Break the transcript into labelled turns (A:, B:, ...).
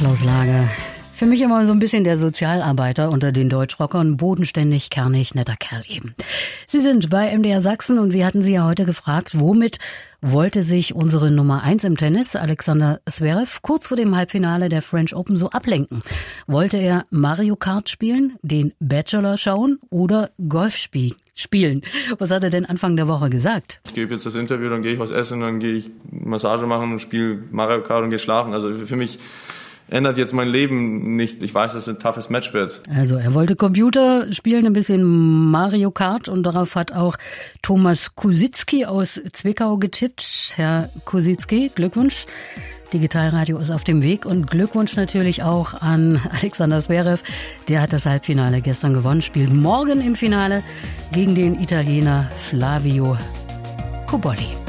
A: Klaus Lager. Für mich immer so ein bisschen der Sozialarbeiter unter den Deutschrockern, bodenständig, kernig, netter Kerl eben. Sie sind bei MDR Sachsen und wir hatten Sie ja heute gefragt, womit wollte sich unsere Nummer 1 im Tennis, Alexander Zverev, kurz vor dem Halbfinale der French Open so ablenken? Wollte er Mario Kart spielen, den Bachelor schauen oder Golf spielen? Was hat er denn Anfang der Woche gesagt?
B: Ich gebe jetzt das Interview, dann gehe ich was essen, dann gehe ich Massage machen und spiele Mario Kart und gehe schlafen. Also für mich ändert jetzt mein Leben nicht. Ich weiß, dass es ein toughes Match wird.
A: Also er wollte Computer spielen, ein bisschen Mario Kart, und darauf hat auch Thomas Kositzky aus Zwickau getippt. Herr Kositzky, Glückwunsch. Digitalradio ist auf dem Weg, und Glückwunsch natürlich auch an Alexander Zverev. Der hat das Halbfinale gestern gewonnen, spielt morgen im Finale gegen den Italiener Flavio Cobolli.